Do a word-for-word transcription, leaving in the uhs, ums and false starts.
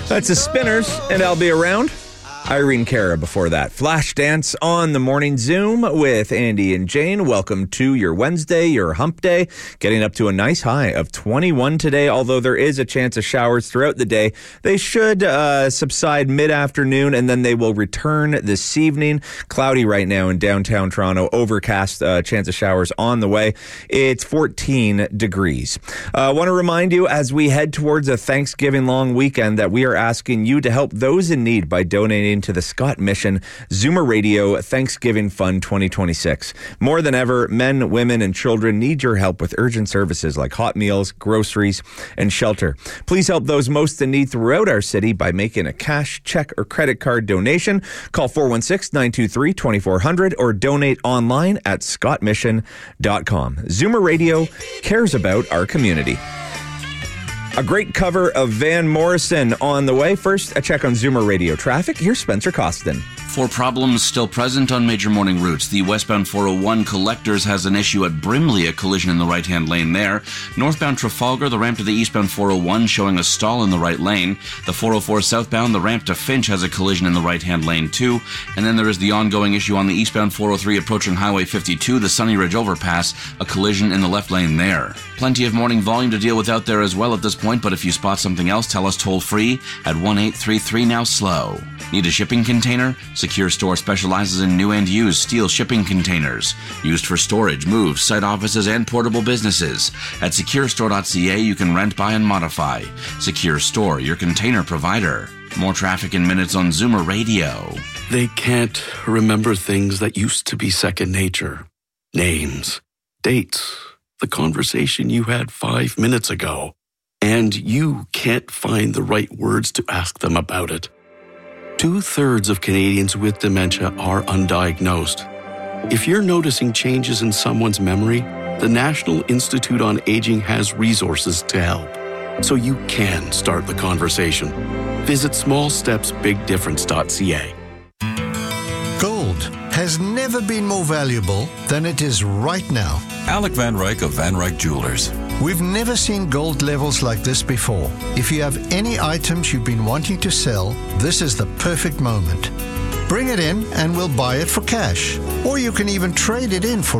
That's the Spinners, and I'll be around. Irene Cara before that. Flashdance on the Morning Zoom with Andy and Jane. Welcome to your Wednesday, your hump day. Getting up to a nice high of twenty-one today, although there is a chance of showers throughout the day. They should uh, subside mid-afternoon, and then they will return this evening. Cloudy right now in downtown Toronto. Overcast, uh, chance of showers on the way. It's fourteen degrees. I uh, want to remind you, as we head towards a Thanksgiving long weekend, that we are asking you to help those in need by donating to the Scott Mission Zoomer Radio Thanksgiving Fund twenty twenty-six. More than ever, men, women, and children need your help with urgent services like hot meals, groceries, and shelter. Please help those most in need throughout our city by making a cash, check, or credit card donation. Call four one six, nine two three, two four zero zero or donate online at scott mission dot com. Zoomer Radio cares about our community. A great cover of Van Morrison on the way. First, a check on Zoomer Radio traffic. Here's Spencer Costin. Four problems still present on major morning routes. The westbound four oh one Collectors has an issue at Brimley, a collision in the right-hand lane there. Northbound Trafalgar, the ramp to the eastbound four oh one showing a stall in the right lane. The four oh four southbound, the ramp to Finch has a collision in the right-hand lane too. And then there is the ongoing issue on the eastbound four oh three approaching Highway fifty-two, the Sunny Ridge overpass, a collision in the left lane there. Plenty of morning volume to deal with out there as well at this point, but if you spot something else, tell us toll-free at one eight three three now slow. Need a shipping container? Secure Store specializes in new and used steel shipping containers, used for storage, moves, site offices, and portable businesses. At secure store dot c a, you can rent, buy, and modify. Secure Store, your container provider. More traffic in minutes on Zoomer Radio. They can't remember things that used to be second nature. Names, dates, the conversation you had five minutes ago. And you can't find the right words to ask them about it. Two-thirds of Canadians with dementia are undiagnosed. If you're noticing changes in someone's memory, the National Institute on Aging has resources to help, so you can start the conversation. Visit small steps big difference dot c a. Gold has never been more valuable than it is right now. Alec Van Ryk of Van Ryk Jewelers. We've never seen gold levels like this before. If you have any items you've been wanting to sell, this is the perfect moment. Bring it in and we'll buy it for cash. Or you can even trade it in for